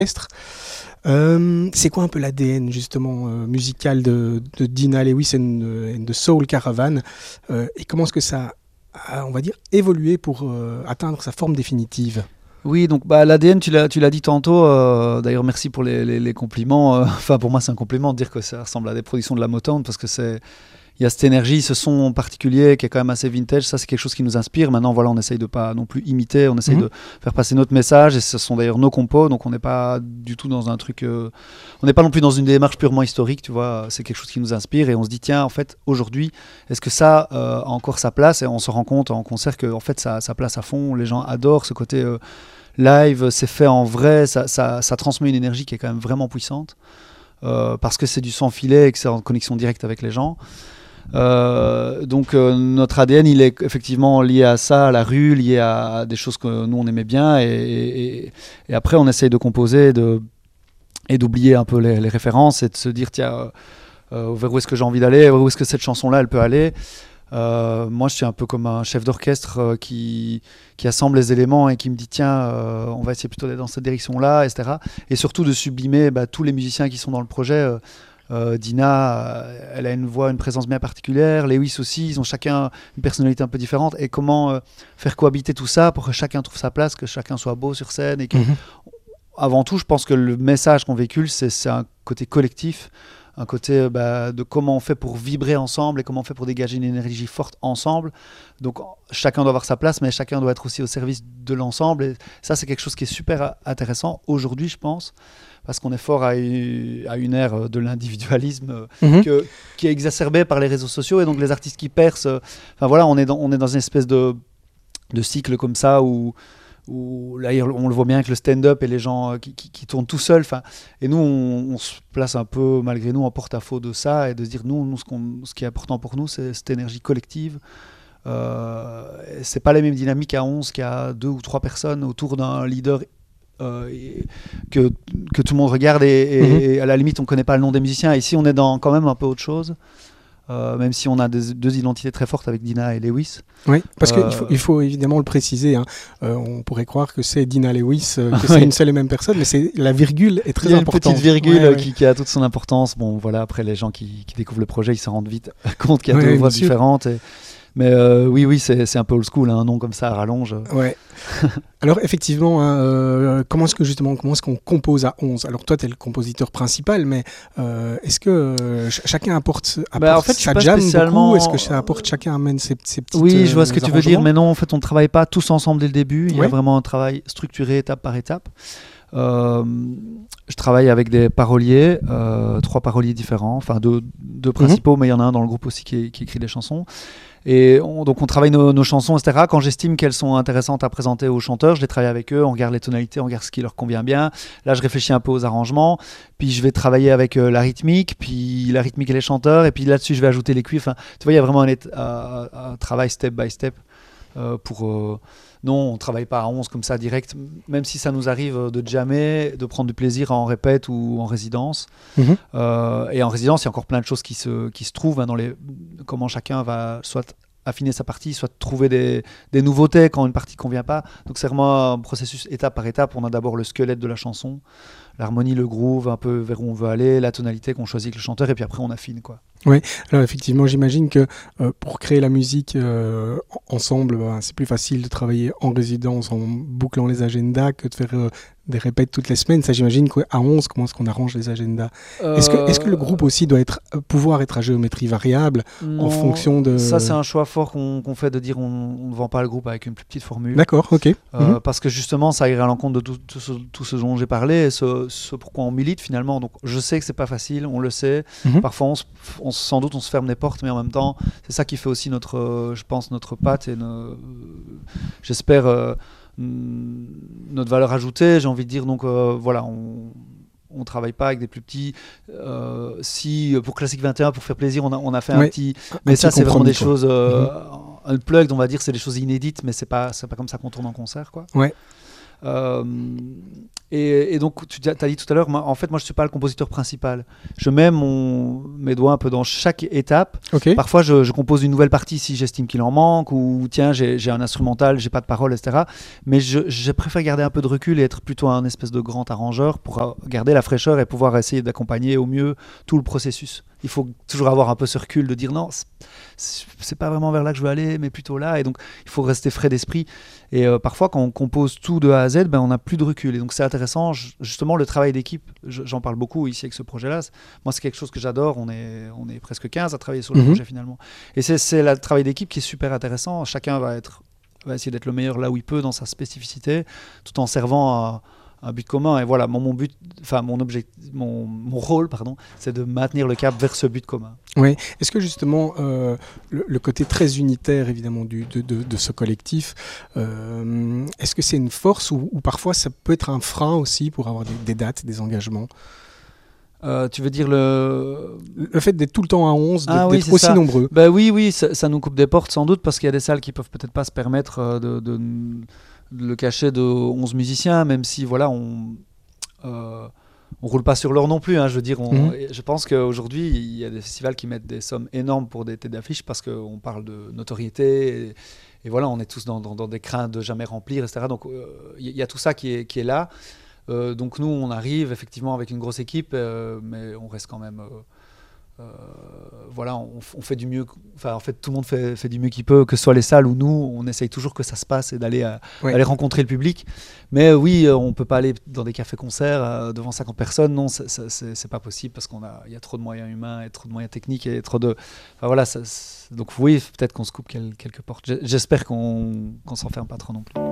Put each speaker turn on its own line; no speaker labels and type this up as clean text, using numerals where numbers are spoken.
C'est quoi un peu l'ADN justement musical de Dina Lewis and the Soul Caravan et comment est-ce que ça a, on va dire, évolué pour atteindre sa forme définitive?
Oui, donc l'ADN, tu l'as dit tantôt. D'ailleurs, merci pour les compliments. Enfin, pour moi, c'est un compliment de dire que ça ressemble à des productions de la Motown parce que il y a cette énergie, ce son particulier qui est quand même assez vintage. Ça, c'est quelque chose qui nous inspire. Maintenant, voilà, on essaye de pas non plus imiter, on essaye de faire passer notre message. Et ce sont d'ailleurs nos compos, donc on n'est pas du tout dans un truc. On n'est pas non plus dans une démarche purement historique, tu vois. C'est quelque chose qui nous inspire et on se dit tiens, en fait, aujourd'hui, est-ce que ça a encore sa place? Et on se rend compte en concert que en fait, ça a sa place à fond. Les gens adorent ce côté live, c'est fait en vrai. Ça transmet une énergie qui est quand même vraiment puissante parce que c'est du sans filet et que c'est en connexion directe avec les gens. Donc notre ADN il est effectivement lié à ça, à la rue, lié à des choses que nous on aimait bien et après on essaye de composer et d'oublier un peu les références et de se dire tiens vers où est-ce que j'ai envie d'aller, où est-ce que cette chanson là elle peut aller. Moi je suis un peu comme un chef d'orchestre qui assemble les éléments et qui me dit tiens on va essayer plutôt d'aller dans cette direction là, etc. Et surtout de sublimer tous les musiciens qui sont dans le projet. Dina, elle a une voix, une présence bien particulière. Lewis aussi, ils ont chacun une personnalité un peu différente. Et comment faire cohabiter tout ça pour que chacun trouve sa place, que chacun soit beau sur scène. Et que, avant tout, je pense que le message qu'on véhicule, c'est un côté collectif, un côté de comment on fait pour vibrer ensemble et comment on fait pour dégager une énergie forte ensemble. Donc chacun doit avoir sa place, mais chacun doit être aussi au service de l'ensemble. Et ça, c'est quelque chose qui est super intéressant aujourd'hui, je pense. Parce qu'on est fort à une ère de l'individualisme qui est exacerbée par les réseaux sociaux et donc les artistes qui percent. Enfin voilà, on est dans une espèce de cycle comme ça où là on le voit bien avec le stand-up et les gens qui tournent tout seuls. Et nous on se place un peu malgré nous en porte-à-faux de ça et de se dire nous ce qui est important pour nous c'est cette énergie collective. C'est pas les mêmes dynamiques à 11 qu'à 2 ou 3 personnes autour d'un leader. Que tout le monde regarde et à la limite on connaît pas le nom des musiciens. Ici on est dans quand même un peu autre chose, même si on a deux identités très fortes avec Dina et Lewis.
Oui, parce qu'il faut évidemment le préciser, hein. On pourrait croire que c'est Dina Lewis, que c'est une seule et même personne, mais la virgule est très importante.
Il y a une petite virgule qui a toute son importance. Bon voilà, après les gens qui découvrent le projet ils se rendent vite compte qu'il y a deux voix différentes mais oui, c'est un peu old school, hein, un nom comme ça à rallonge.
Ouais. Alors effectivement, comment est-ce qu'on compose à 11? Alors toi, tu es le compositeur principal, mais est-ce que chacun apporte
en fait,
ça jam beaucoup? Est-ce que ça apporte, chacun amène ses petites
Oui, je vois ce que tu veux dire, mais non, en fait, on ne travaille pas tous ensemble dès le début. Il y a vraiment un travail structuré étape par étape. Je travaille avec des paroliers, 3 paroliers différents, enfin deux principaux, mais il y en a un dans le groupe aussi qui écrit des chansons. Et donc on travaille nos chansons, etc. Quand j'estime qu'elles sont intéressantes à présenter aux chanteurs, je les travaille avec eux, on regarde les tonalités, on regarde ce qui leur convient bien. Là, je réfléchis un peu aux arrangements, puis je vais travailler avec la rythmique et les chanteurs, et puis là-dessus, je vais ajouter les cuivres. Enfin, tu vois, il y a vraiment un travail step by step pour... Non, on ne travaille pas à 11 comme ça direct, même si ça nous arrive de jammer, de prendre du plaisir en répète ou en résidence. Et en résidence, il y a encore plein de choses qui se trouvent dans comment chacun va soit affiner sa partie, soit trouver des nouveautés quand une partie ne convient pas. Donc c'est vraiment un processus étape par étape. On a d'abord le squelette de la chanson, l'harmonie, le groove, un peu vers où on veut aller, la tonalité qu'on choisit avec le chanteur, et puis après on affine, quoi.
Oui, alors effectivement, j'imagine que pour créer la musique ensemble, c'est plus facile de travailler en résidence en bouclant les agendas que de faire des répètes toutes les semaines. Ça, j'imagine qu'à 11, comment est-ce qu'on arrange les agendas? Est-ce que le groupe aussi doit pouvoir être à géométrie variable en fonction de...
Ça, c'est un choix fort qu'on fait de dire on ne vend pas le groupe avec une plus petite formule.
D'accord, ok.
Parce que justement, ça irait à l'encontre de tout ce dont j'ai parlé et ce pourquoi on milite finalement. Donc, je sais que c'est pas facile, on le sait. Parfois, sans doute on se ferme des portes, mais en même temps c'est ça qui fait aussi notre patte et j'espère notre valeur ajoutée, j'ai envie de dire. Donc voilà, on travaille pas avec des plus petits. Si pour Classique 21 pour faire plaisir on a fait un petit, mais ça c'est vraiment des choses unplugged, on va dire, c'est des choses inédites, mais c'est pas comme ça qu'on tourne en concert, quoi.
Ouais.
Euh, et donc, tu as dit tout à l'heure, en fait, moi, je ne suis pas le compositeur principal. Je mets mes doigts un peu dans chaque étape.
Ok.
Parfois, je compose une nouvelle partie si j'estime qu'il en manque, ou tiens, j'ai un instrumental, j'ai pas de paroles, etc. Mais je préfère garder un peu de recul et être plutôt un espèce de grand arrangeur pour garder la fraîcheur et pouvoir essayer d'accompagner au mieux tout le processus. Il faut toujours avoir un peu ce recul de dire non, c'est pas vraiment vers là que je veux aller, mais plutôt là. Et donc, il faut rester frais d'esprit. Et parfois, quand on compose tout de A à Z, on n'a plus de recul. Et donc, c'est intéressant. Justement, le travail d'équipe, j'en parle beaucoup ici avec ce projet-là. Moi, c'est quelque chose que j'adore. On est presque 15 à travailler sur le projet finalement. Et c'est le travail d'équipe qui est super intéressant. Chacun va essayer d'être le meilleur là où il peut dans sa spécificité, tout en servant un but commun. Et voilà, mon rôle, c'est de maintenir le cap vers ce but commun.
Oui. Est-ce que justement, le côté très unitaire, évidemment, de ce collectif, est-ce que c'est une force ou parfois ça peut être un frein aussi pour avoir des dates, des engagements?
Tu veux dire le
fait d'être tout le temps à 11, d'être
oui,
aussi
ça.
nombreux?
Oui, ça nous coupe des portes sans doute, parce qu'il y a des salles qui peuvent peut-être pas se permettre de le cachet de 11 musiciens, même si voilà, on roule pas sur l'or non plus. Je veux dire, je pense qu'aujourd'hui, il y a des festivals qui mettent des sommes énormes pour des têtes d'affiche parce qu'on parle de notoriété. Et voilà, on est tous dans des craintes de jamais remplir, etc. Donc, il y a tout ça qui est là. Donc nous, on arrive effectivement avec une grosse équipe, mais on reste quand même... voilà, on fait du mieux. Enfin, en fait, tout le monde fait du mieux qu'il peut, que ce soit les salles ou nous. On essaye toujours que ça se passe et d'aller rencontrer le public. Mais oui, on peut pas aller dans des cafés-concerts devant 50 personnes. Non, c'est pas possible parce il y a trop de moyens humains et trop de moyens techniques et trop de. Enfin voilà. Donc oui, peut-être qu'on se coupe quelques portes. J'espère qu'on s'enferme pas trop non plus.